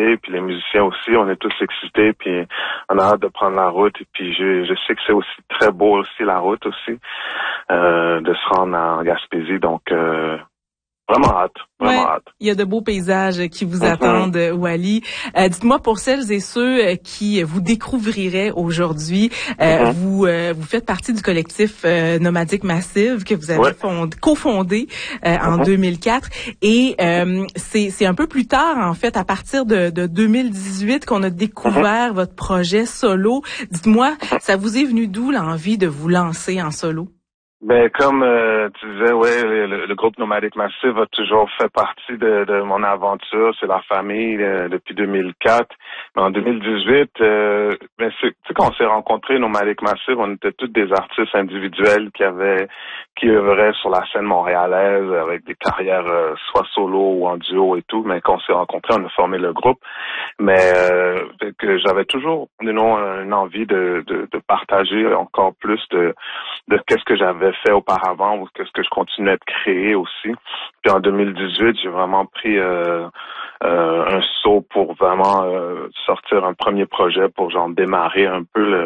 excités, puis les musiciens aussi, on est tous excités, puis on a hâte de prendre la route. Et puis je sais que c'est aussi très beau aussi la route aussi, de se rendre en Gaspésie. Donc vraiment hâte. Il y a de beaux paysages qui vous attendent, Wally. Dites-moi, pour celles et ceux qui vous découvriraient aujourd'hui, vous faites partie du collectif Nomadic Massive que vous avez cofondé en 2004. Et c'est un peu plus tard, en fait, à partir de 2018, qu'on a découvert votre projet solo. Dites-moi, ça vous est venu d'où l'envie de vous lancer en solo? Ben comme tu disais, le groupe Nomadic Massive a toujours fait partie de mon aventure. C'est la famille depuis 2004. Mais en 2018, tu sais, quand on s'est rencontrés, Nomadic Massive, on était tous des artistes individuels qui œuvraient sur la scène montréalaise avec des carrières soit solo ou en duo et tout. Mais quand on s'est rencontrés, on a formé le groupe. Mais que j'avais toujours une envie de partager encore plus de qu'est-ce que j'avais fait auparavant ou qu'est-ce que je continuais de créer aussi. Puis en 2018, j'ai vraiment pris un saut pour vraiment sortir un premier projet pour genre démarrer un peu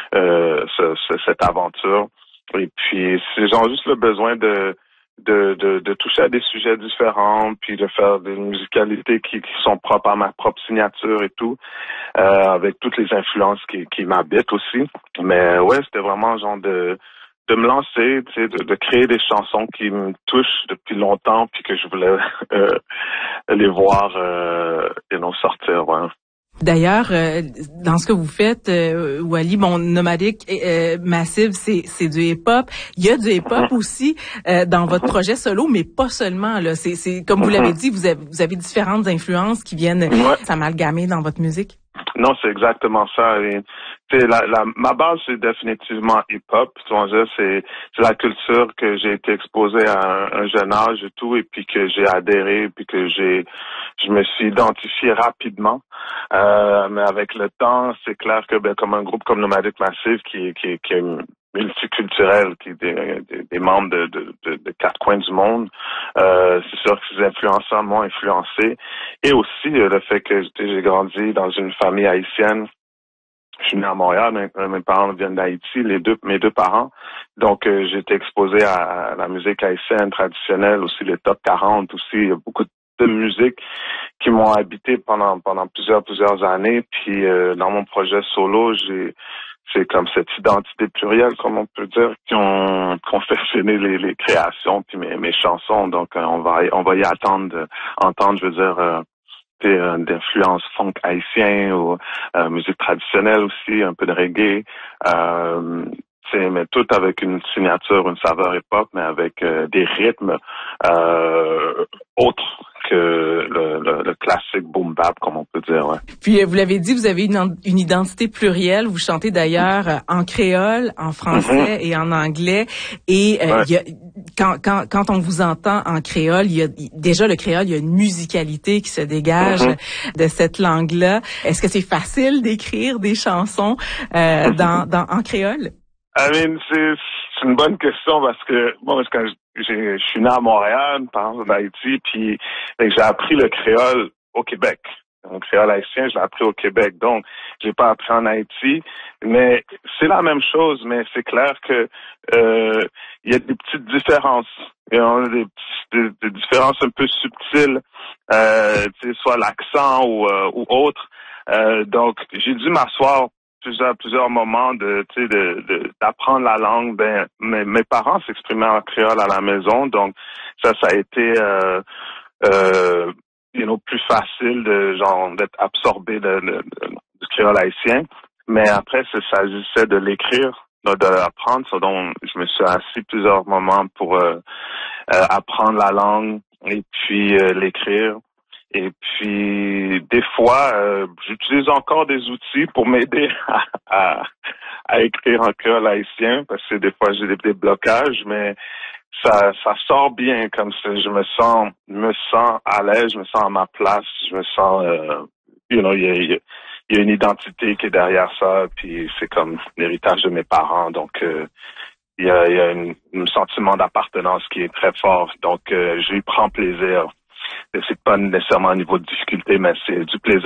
cette aventure. Et puis c'est genre juste le besoin de toucher à des sujets différents, puis de faire des musicalités qui sont propres à ma propre signature et tout, avec toutes les influences qui m'habitent aussi. Mais ouais, c'était vraiment genre de me lancer, tu sais, de créer des chansons qui me touchent depuis longtemps, puis que je voulais les voir sortir. Ouais. D'ailleurs, dans ce que vous faites, Wally, Nomadic Massive, c'est du hip-hop. Il y a du hip-hop aussi dans votre projet solo, mais pas seulement. Là, c'est comme vous l'avez dit, vous avez différentes influences qui viennent s'amalgamer dans votre musique. Non, c'est exactement ça. Et, ma base, c'est définitivement hip-hop. C'est la culture que j'ai été exposé à un jeune âge et tout, et puis que j'ai adhéré, puis que je me suis identifié rapidement. Mais avec le temps, c'est clair que comme un groupe comme Nomadic Massive qui est multiculturel, qui est des membres de quatre coins du monde, c'est sûr que ces influences m'ont influencé. Et aussi le fait que j'ai grandi dans une famille haïtienne. Je suis né à Montréal, mes parents viennent d'Haïti, mes deux parents. Donc j'ai été exposé à la musique haïtienne traditionnelle, aussi les top 40 aussi. Il y a beaucoup de musique qui m'ont habité pendant plusieurs années. Puis dans mon projet solo, c'est comme cette identité plurielle, comme on peut dire, qu'on fait finir les créations puis mes chansons. Donc on va y entendre, je veux dire, d'influence funk haïtien ou musique traditionnelle aussi, un peu de reggae. Mais tout avec une signature, une saveur hip-hop, mais avec des rythmes autres que le classique boom bap, comme on peut dire. Ouais. Puis vous l'avez dit, vous avez une identité plurielle. Vous chantez d'ailleurs en créole, en français et en anglais. Et quand on vous entend en créole, il y a déjà le créole, il y a une musicalité qui se dégage de cette langue-là. Est-ce que c'est facile d'écrire des chansons en créole? C'est une bonne question parce que quand je suis né à Montréal, par exemple d'Haïti, puis j'ai appris le créole au Québec. Le créole haïtien, je l'ai appris au Québec, donc j'ai pas appris en Haïti, mais c'est la même chose, mais c'est clair que il y a des petites différences. Il y a des différences un peu subtiles, soit l'accent ou autre. Donc j'ai dû m'asseoir plusieurs moments d'apprendre la langue. Mes parents s'exprimaient en créole à la maison, donc ça a été plus facile d'être absorbé du créole haïtien. Mais après, il s'agissait de l'écrire, de l'apprendre. Donc je me suis assis plusieurs moments pour apprendre la langue et puis l'écrire. Et puis, des fois, j'utilise encore des outils pour m'aider à écrire en créole haïtien, parce que des fois, j'ai des blocages, mais ça sort bien comme ça. Je me sens à l'aise, je me sens à ma place, je me sens, il y a une identité qui est derrière ça, puis c'est comme l'héritage de mes parents, donc il y a un sentiment d'appartenance qui est très fort, donc j'y prends plaisir. C'est pas nécessairement un niveau de difficulté, mais c'est du plaisir